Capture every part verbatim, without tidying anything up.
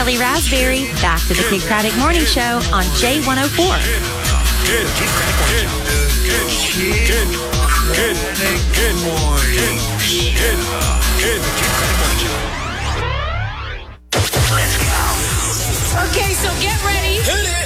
Kelly Raspberry. Back to the Kid Craddock Morning Show on J one oh four. Good, Kid Craddock Morning Show. Good, good, good, Kid Craddock Morning Show. Let's go. Okay, so get ready. Hit it.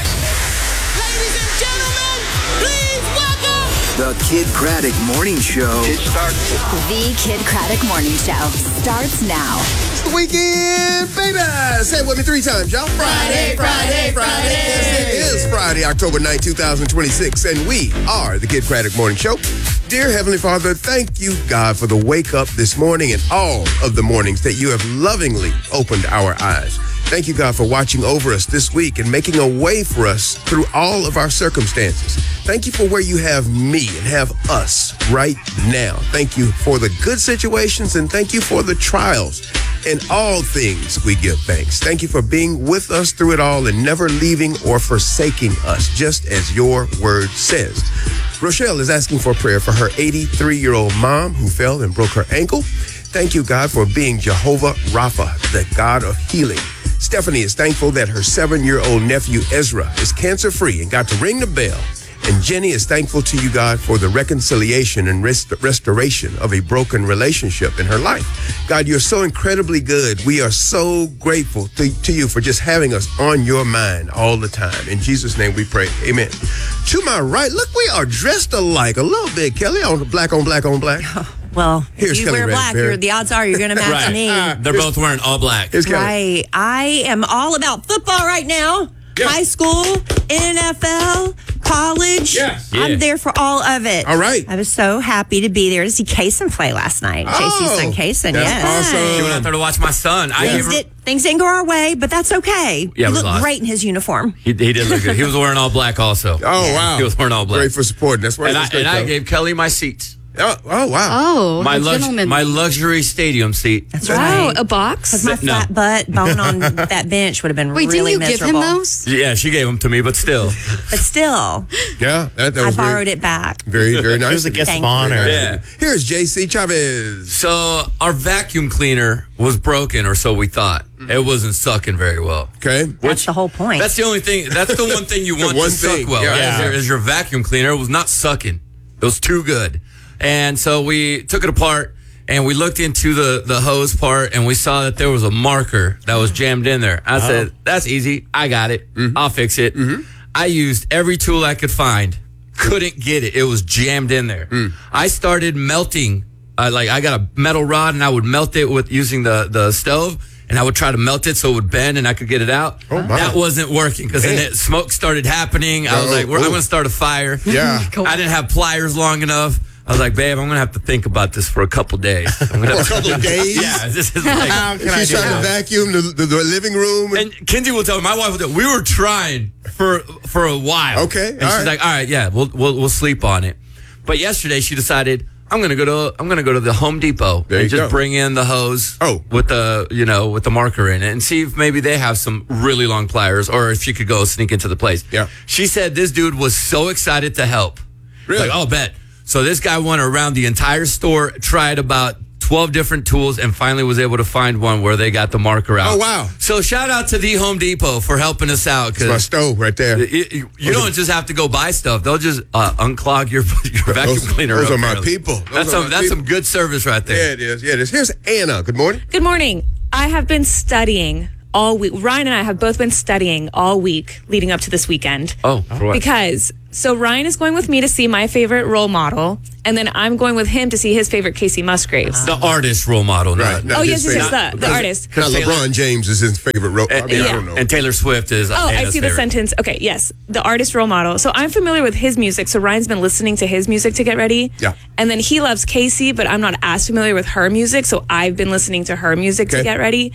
Ladies and gentlemen, please welcome The Kid Craddock Morning Show. It starts. The Kid Craddock Morning Show starts now. It's the weekend, baby. Say it with me three times, y'all. Friday, Friday, Friday. Yes, it is Friday, October ninth, twenty twenty-six, and we are the Kid Craddock Morning Show. Dear Heavenly Father, thank you, God, for the wake up this morning and all of the mornings that you have lovingly opened our eyes. Thank you, God, for watching over us this week and making a way for us through all of our circumstances. Thank you for where you have me and have us right now. Thank you for the good situations and thank you for the trials. In all things, we give thanks. Thank you for being with us through it all and never leaving or forsaking us, just as your word says. Rochelle is asking for prayer for her eighty-three-year-old mom who fell and broke her ankle. Thank you, God, for being Jehovah Rapha, the God of healing. Stephanie is thankful that her seven-year-old nephew Ezra is cancer-free and got to ring the bell. And Jenny is thankful to you, God, for the reconciliation and rest- restoration of a broken relationship in her life. God, you're so incredibly good. We are so grateful to, to you for just having us on your mind all the time. In Jesus' name we pray. Amen. To my right, look, we are dressed alike a little bit, Kelly, on black on black on black. Well, Here's if you Kelly wear black, Raspberry. you're, the odds are you're going to match Right. me. They're both wearing all black. Here's Kelly. Right. I am all about football right now. Yeah. High school, N F L, college. Yes. Yeah. I'm there for all of it. All right. I was so happy to be there to see Kaysen play last night. Oh, J C's son Kaysen, that's yes. awesome. She went out there to watch my son. I Things, gave her, did, things didn't go our way, but that's okay. Yeah, he we looked lost. great in his uniform. he, he did look good. He was wearing all black also. Oh, wow. He was wearing all black. Great for supporting. That's right. and I, That's great, and I Kelly. gave Kelly my seats. Oh, oh, wow. Oh, My, a lux- gentleman. my luxury stadium seat. That's wow, right. a box? Because my No. flat butt bone on that bench would have been Wait, really didn't you miserable. give him those? Yeah, she gave them to me, but still. But still, Yeah, that, that I was borrowed very, it back. very, very nice. It was a of you. guest Thank of honor. Very Yeah. nice. Here's J C Chavez. So our vacuum cleaner was broken, or so we thought. It wasn't sucking very well. Okay. That's the whole point. That's the only thing. That's the one thing you want one to suck thing, well. yeah. Right? Is, Yeah. your, is your vacuum cleaner. It was not sucking. It was too good. And so we took it apart and we looked into the, the hose part and we saw that there was a marker that was jammed in there. I said, that's easy. I got it. I'll fix it. I used every tool I could find. Couldn't get it. It was jammed in there. I started melting. Uh, like I got a metal rod and I would melt it with using the, the stove. And I would try to melt it so it would bend and I could get it out. Oh, my. That wasn't working because then Man. it, smoke started happening. I was Oh, like, We're, I'm ooh. going to start a fire. Yeah. I didn't have pliers long enough. I was like, babe, I'm going to have to think about this for a couple days. I'm gonna For a have to- couple of days? Yeah. This is like, How can I She's do trying to that? vacuum the, the, the living room. And, and Kinsey will tell me, my wife will tell me, we were trying for for a while. Okay, And all she's right. like, all right, yeah, we'll, we'll we'll sleep on it. But yesterday she decided, I'm gonna go to I'm gonna go to the Home Depot There and you just go. bring in the hose Oh. with the you know with the marker in it and see if maybe they have some really long pliers or if she could go sneak into the place. Yeah. She said this dude was so excited to help. Really? Like, oh, bet. So this guy went around the entire store, tried about twelve different tools, and finally was able to find one where they got the marker out. Oh, wow. So shout out to the Home Depot for helping us out. it's my Because stove right there. you, you, you don't just have to go buy stuff. They'll just uh, unclog your, your vacuum Those- cleaner. those up are my there. people. Those That's are some my that's people. some good service right Yeah, there. it is. Yeah, it is. Here's Anna. Good morning. Good morning. I have been studying all week. Ryan and I have both been studying all week leading up to this weekend. Oh, for what? Because, so Ryan is going with me to see my favorite role model, and then I'm going with him to see his favorite Casey Musgraves. The artist role model, Right. not- Not oh, his yes, yes, yes, favorite. the, the artist. Now, Taylor- LeBron James is his favorite role. I mean, I yeah. don't know. And Taylor Swift is. Oh, I Anna's see the favorite. sentence. Okay, yes, the artist role model. So I'm familiar with his music. So Ryan's been listening to his music to get ready. Yeah. And then he loves Casey, but I'm not as familiar with her music. So I've been listening to her music Okay. to get ready.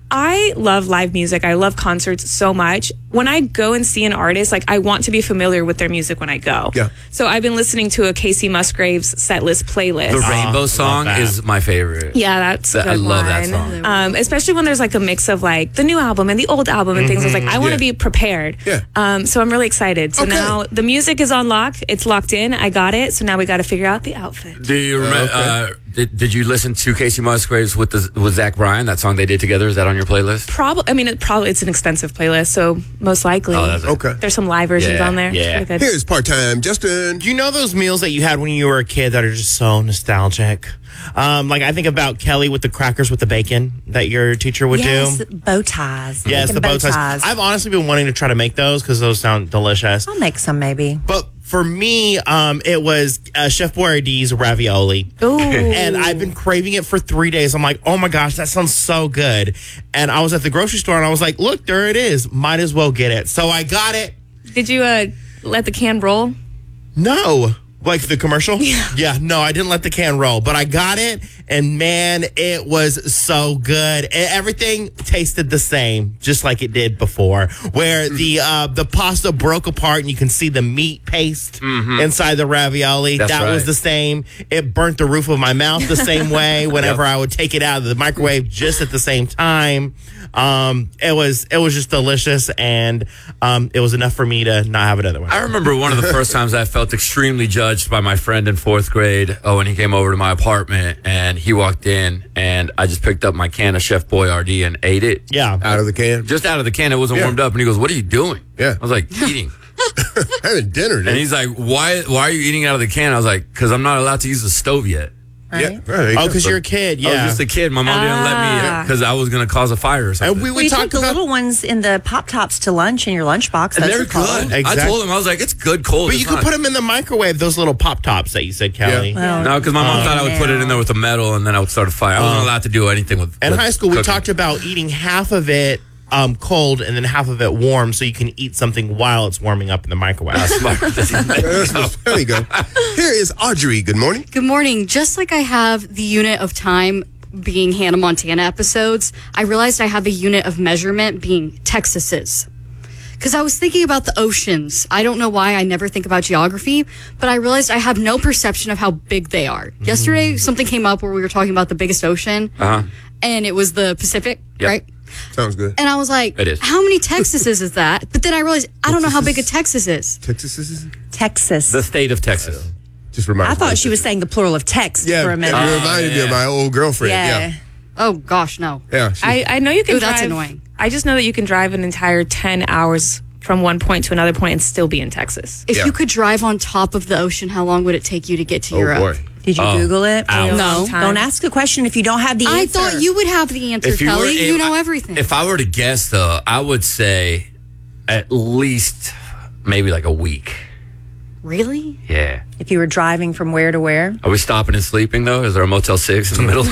I love live music. I love concerts so much. When I go and see an artist, like I want to be familiar with their music when I go. Yeah. So I've been listening to a Casey Musgraves set list playlist. The Rainbow love song that. is my favorite. Yeah, that's a That- good I love that one. song. Um, especially when there's like a mix of like the new album and the old album and things. I was like, I want to Yeah. be prepared. Yeah. Um, so I'm really excited. So Okay. now the music is on lock. It's locked in. I got it. So now we got to figure out the outfit. Do you remember? okay. Uh, did, did you listen to Casey Musgraves with the, with Zach Bryan? That song they did together, is that on your playlist? Probably. I mean, it probably it's an extensive playlist, so most likely. Oh, that's Okay. There's some live versions Yeah, on there. yeah. Pretty good. Here's part-time Justin. Do you know those meals that you had when you were a kid that are just so nostalgic? Um, like I think about Kelly with the crackers with the bacon that your teacher would Yes, do. bow ties. Yes, Making the bow ties. I've honestly been wanting to try to make those because those sound delicious. I'll make some maybe. But for me, um, it was uh, Chef Boyardee's ravioli. Ooh. And I've been craving it for three days. I'm like, oh my gosh, that sounds so good. And I was at the grocery store and I was like, look, there it is. Might as well get it. So I got it. Did you uh, let the can roll? No. Like the commercial? Yeah. Yeah, no, I didn't let the can roll, but I got it, and man, it was so good. And everything tasted the same, just like it did before, where the uh, the pasta broke apart and you can see the meat paste inside the ravioli. That's that was right. the same. It burnt the roof of my mouth the same way whenever I would take it out of the microwave just at the same time. Um, it was it was just delicious, and um, it was enough for me to not have another one. I remember one of the first times I felt extremely judged by my friend in fourth grade. Oh, when he came over to my apartment and he walked in and I just picked up my can of Chef Boyardee and ate it. Yeah. Out of the can. Just out of the can. It wasn't Yeah. warmed up. And he goes, what are you doing? Yeah. I was like, eating. Having dinner. And he's like, why Why are you eating out of the can? I was like, because I'm not allowed to use the stove yet. yeah. Right. Oh, because you're a kid, I yeah. was just a kid. My mom didn't let me because I was going to cause a fire or something. and we Well, would you talk take the about little ones in the Pop Tops to lunch in your lunchbox. and Those they're are cold. good. I Exactly. told him, I was like, it's good cold. But It's you could not- put them in the microwave, those little pop tops that you said, Kelly. Yeah. Well, No, because my mom thought I would put it in there with a metal and then I would start a fire. I wasn't allowed to do anything with In with high school, we cooking. talked about eating half of it um, cold and then half of it warm so you can eat something while it's warming up in the microwave. That's- there we go. Here is Audrey. Good morning. Good morning. Just like I have the unit of time being Hannah Montana episodes, I realized I have a unit of measurement being Texas's. Because I was thinking about the oceans. I don't know why I never think about geography, but I realized I have no perception of how big they are. Mm. Yesterday, something came up where we were talking about the biggest ocean, Uh-huh. and it was the Pacific, Yep. right? Sounds good. And I was like, It is. how many Texases is that? But then I realized I don't know how big a Texas is. Texas is Texas. The state of Texas. just remind I me. thought she was saying the plural of text Yeah, for a minute. you reminded me of my old girlfriend. yeah. Yeah. Oh, gosh, no. Yeah. she- I, I know you can Ooh, drive. that's annoying. I just know that you can drive an entire ten hours from one point to another point and still be in Texas. If Yeah. you could drive on top of the ocean, how long would it take you to get to oh, Europe? boy. Did you Oh, Google it? hours. No. Don't ask a question if you don't have the answer. I thought you would have the answer, If you were- Kelly. you if know I- everything. If I were to guess, though, I would say at least maybe like a week. really? Yeah. If you were driving from where to where? Are we stopping and sleeping, though? Is there a Motel six in the middle?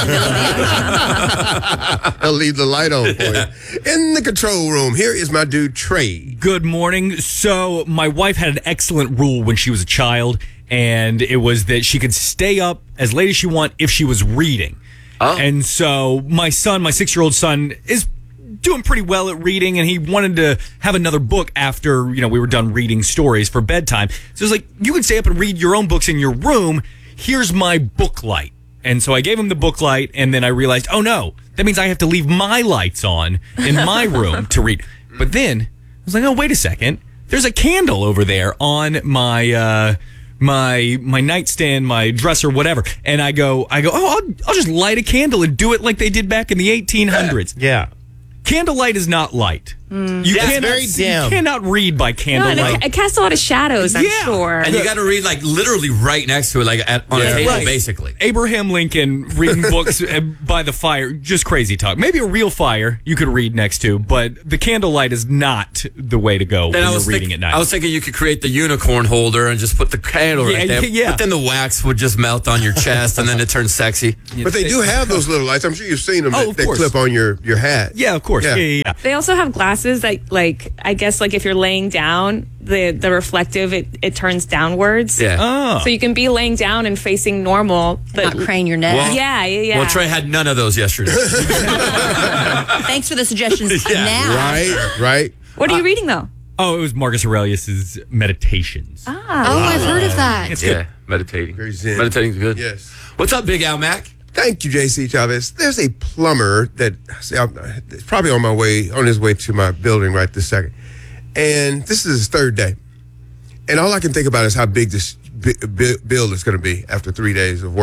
I'll leave the light on for you. In the control room, here is my dude, Trey. Good morning. So, my wife had an excellent rule when she was a child, and it was that she could stay up as late as she want if she was reading. Oh. And so, my son, my six-year-old son, is doing pretty well at reading, and he wanted to have another book after, you know, we were done reading stories for bedtime. So, it's like, you can stay up and read your own books in your room. Here's my book light. And so I gave him the book light, and then I realized, oh no, that means I have to leave my lights on in my room to read. But then I was like, oh, wait a second. There's a candle over there on my uh, my my nightstand, my dresser, whatever. And I go, I go, oh, I'll, I'll just light a candle and do it like they did back in the eighteen hundreds. Yeah. Candlelight is not light. You Yeah, it's cannot very see- dim. You cannot read by No, and candlelight. it, it casts a lot of shadows, I'm Yeah. sure. And you got to read like literally right next to it, like at, on Yeah. a table, Right. basically. Abraham Lincoln reading books uh, by the fire, just crazy talk. Maybe a real fire you could read next to, but the candlelight is not the way to go Then when I you're was, reading think- at night. I was thinking you could create the unicorn holder and just put the candle Yeah, right there. yeah. But then the wax would just melt on your chest and then it turns sexy. But they do have those little lights. I'm sure you've seen them Oh, that, of that course. clip on your, your hat. yeah, of course. Yeah. Yeah, yeah, yeah. They also have glasses that, like, I guess, like if you're laying down, the the reflective it, it turns downwards. Yeah. Oh. So you can be laying down and facing normal, but Not crane your neck. Well- yeah, yeah, yeah. Well, Trey had none of those yesterday. Thanks for the suggestions now. Right, right. what are you reading though? Oh, it was Marcus Aurelius's Meditations. oh, I've heard of that. It's yeah, good. meditating. Very zen. Meditating's good. Yes. What's up, Big Al Mac? Thank you, J C Chavez. There's a plumber that see, I'm, it's probably on my way, on his way to my building right this second. And this is his third day. And all I can think about is how big this bi- bi- bill is going to be after three days of working.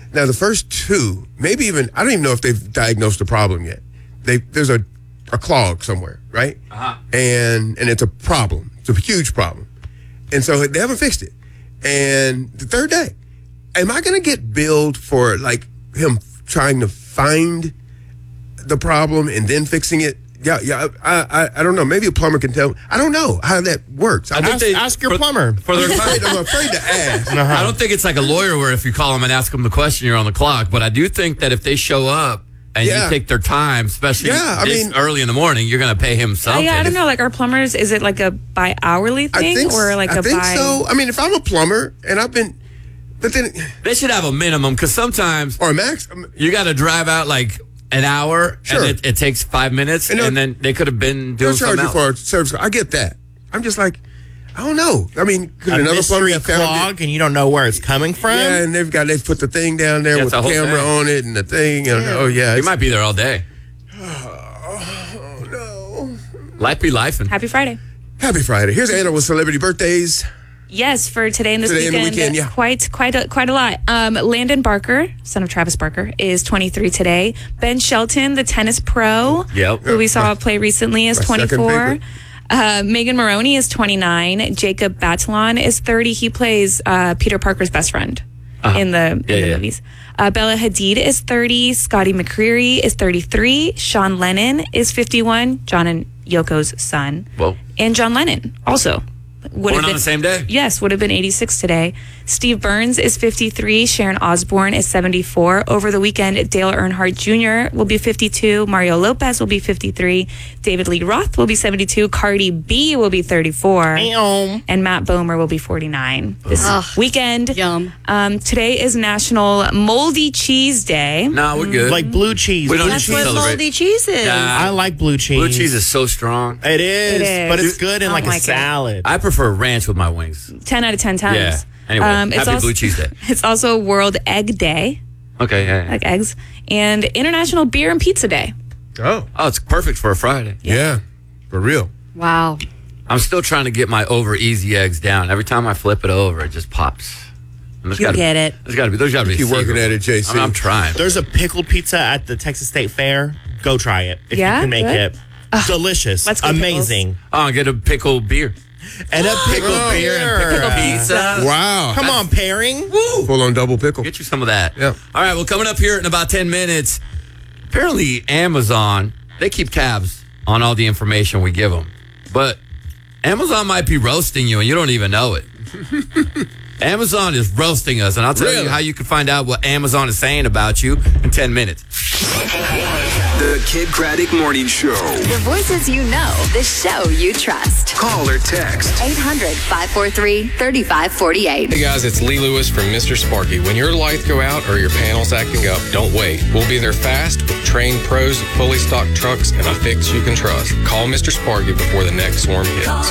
Now, the first two, maybe even, I don't even know if they've diagnosed the problem yet. They There's a, a clog somewhere, right? Uh-huh. And and it's a problem. It's a huge problem. And so they haven't fixed it. And the third day, am I going to get billed for, like, him trying to find the problem and then fixing it? Yeah, yeah. I, I, I don't know. Maybe a plumber can tell me. I don't know how that works. I, I think Ask, they- ask your for- plumber. For their I'm, afraid, I'm afraid to ask. I don't think it's like a lawyer where if you call them and ask them the question, you're on the clock. But I do think that if they show up and Yeah. you take their time, especially Yeah, I this mean- early in the morning, you're going to pay him Uh, something. yeah, I don't know. Like our plumbers, is it like a by hourly I thing think, or like I a think by? so. I mean, if I'm a plumber and I've been, but then, They should have a minimum because sometimes or a max, um, you got to drive out like an hour Sure. and it, it takes five minutes And and, they'll- then they could have been they'll doing charge something you else. for a service. I get that. I'm just like, I don't know. I mean, could A another plumber mystery have found it? clog, and you don't know where it's coming from. Yeah, and they've got they've put the thing down there Yeah, with it's the a whole camera thing. on it and the thing. And, oh yeah, You it's- might be there all day. Oh no. Life be life. And Happy Friday. Happy Friday. Here's Anna with celebrity birthdays. Yes, for today and this Today and the weekend, weekend, yeah. quite, quite, a, quite a lot. Um, Landon Barker, son of Travis Barker, is twenty-three today. Ben Shelton, the tennis pro, Yep. who we saw play recently, is My second twenty-four. favorite. Uh, Megan Maroney is twenty-nine. Jacob Batalon is thirty. He plays uh, Peter Parker's best friend in the, in Yeah, the yeah. movies. Uh, Bella Hadid is thirty. Scotty McCreery is thirty-three. Sean Lennon is fifty-one. John and Yoko's son. Whoa. And John Lennon also. Would Born have on been- the same day? Yes, would have been eighty-six today. Steve Burns is fifty-three. Sharon Osbourne is seventy-four. Over the weekend, Dale Earnhardt Junior will be fifty-two. Mario Lopez will be fifty-three. David Lee Roth will be seventy-two. Cardi B will be thirty-four. Meow. And Matt Bomer will be forty-nine this weekend. Yum. Um, today is National Moldy Cheese Day. No, we're good. Like blue cheese. We don't Blue need to cheese. celebrate. Moldy cheese is. Nah, I like blue cheese. blue cheese is so strong. It is, It is. but it's good in I like don't a like it. salad. I prefer ranch with my wings. ten out of ten times. Yeah. Anyway, Um, it's happy also- Blue Cheese Day. It's also World Egg Day, Okay, yeah, yeah. like eggs, and International Beer and Pizza Day. Oh Oh, it's perfect for a Friday. yeah, for real. Wow. I'm still trying to get my over easy eggs down. Every time I flip it over, it just pops. And there's You gotta- get it. There's got to be. There's got to be. a Keep working secret. at it, J C. I mean, I'm trying. There's a pickled pizza at the Texas State Fair. Go try it if Yeah? you can make Good? it. Delicious. let's go Amazing. Oh, I'll get a pickled beer. And a pickled Oh, beer and beer. pickled Pizza. Wow. Come on, pairing. Full on double pickle. Get you some of that. Yeah. All right. Well, coming up here in about ten minutes, apparently Amazon, they keep tabs on all the information we give them. But Amazon might be roasting you and you don't even know it. Amazon is roasting us. And I'll tell Really? you how you can find out what Amazon is saying about you in ten minutes. The Kid Craddock Morning Show. The voices you know, the show you trust. Call or text. eight hundred, five four three, three five four eight. Hey guys, it's Lee Lewis from Mister Sparky. When your lights go out or your panel's acting up, don't wait. We'll be there fast with trained pros, fully stocked trucks, and a fix you can trust. Call Mister Sparky before the next storm hits.